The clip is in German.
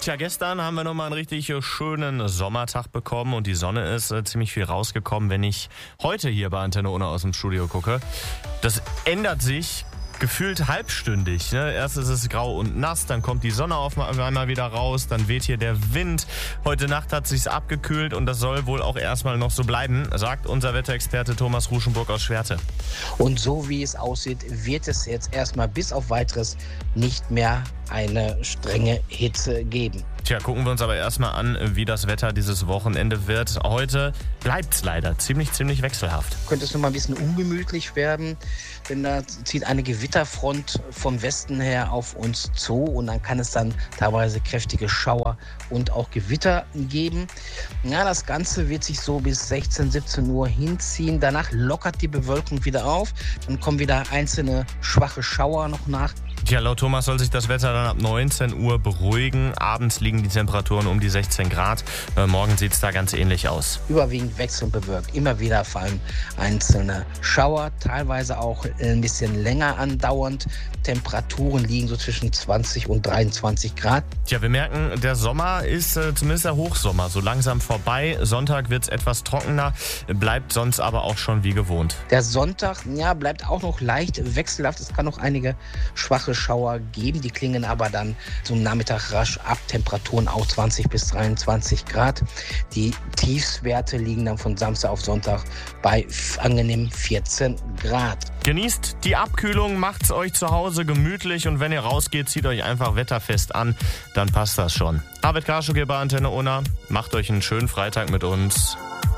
Tja, gestern haben wir nochmal einen richtig schönen Sommertag bekommen und die Sonne ist ziemlich viel rausgekommen, wenn ich heute hier bei Antenne Unna aus dem Studio gucke. Das ändert sich gefühlt halbstündig. Ne? Erst ist es grau und nass, dann kommt die Sonne auf einmal wieder raus, dann weht hier der Wind. Heute Nacht hat es sich abgekühlt und das soll wohl auch erstmal noch so bleiben, sagt unser Wetterexperte Thomas Ruschenburg aus Schwerte. Und so wie es aussieht, wird es jetzt erstmal bis auf Weiteres nicht mehr eine strenge Hitze geben. Tja, gucken wir uns aber erstmal an, wie das Wetter dieses Wochenende wird. Heute bleibt es leider ziemlich wechselhaft. Könnte es noch mal ein bisschen ungemütlich werden, denn da zieht eine Gewitterfront vom Westen her auf uns zu und dann kann es dann teilweise kräftige Schauer und auch Gewitter geben. Ja, das Ganze wird sich so bis 16, 17 Uhr hinziehen. Danach lockert die Bewölkung wieder auf. Dann kommen wieder einzelne schwache Schauer noch nach. Tja, laut Thomas soll sich das Wetter dann ab 19 Uhr beruhigen. Abends liegen die Temperaturen um die 16 Grad. Morgen sieht es da ganz ähnlich aus. Überwiegend wechselnd bewölkt. Immer wieder fallen einzelne Schauer, teilweise auch ein bisschen länger andauernd. Temperaturen liegen so zwischen 20 und 23 Grad. Tja, wir merken, der Sommer ist zumindest der Hochsommer so langsam vorbei. Sonntag wird es etwas trockener, bleibt sonst aber auch schon wie gewohnt. Der Sonntag, ja, bleibt auch noch leicht wechselhaft. Es kann noch einige schwache Schauer geben, die klingen aber dann zum Nachmittag rasch ab. Temperaturen auch 20 bis 23 Grad. Die Tiefstwerte liegen dann von Samstag auf Sonntag bei angenehm 14 Grad. Genießt die Abkühlung, macht's euch zu Hause gemütlich und wenn ihr rausgeht, zieht euch einfach wetterfest an, dann passt das schon. Arvid Karschuk hier bei Antenne Unna, macht euch einen schönen Freitag mit uns.